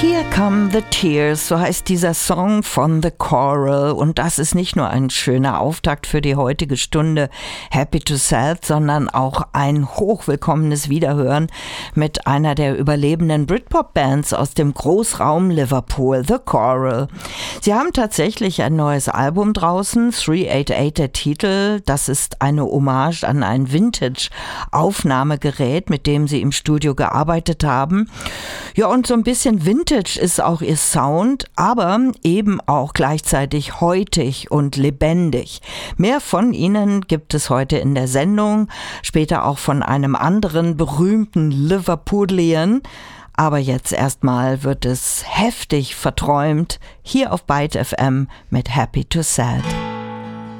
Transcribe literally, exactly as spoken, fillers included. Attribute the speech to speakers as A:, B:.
A: Here Come the Tears, so heißt dieser Song von The Coral, und das ist nicht nur ein schöner Auftakt für die heutige Stunde Happy to Sad, sondern auch ein hochwillkommenes Wiederhören mit einer der überlebenden Britpop-Bands aus dem Großraum Liverpool, The Coral. Sie haben tatsächlich ein neues Album draußen, drei acht acht der Titel, das ist eine Hommage an ein Vintage-Aufnahmegerät, mit dem sie im Studio gearbeitet haben. Ja, und so ein bisschen Vintage ist auch ihr Sound, aber eben auch gleichzeitig heutig und lebendig. Mehr von ihnen gibt es heute in der Sendung, später auch von einem anderen berühmten Liverpoolian. Aber jetzt erstmal wird es heftig verträumt hier auf Byte F M mit Happy to Sad.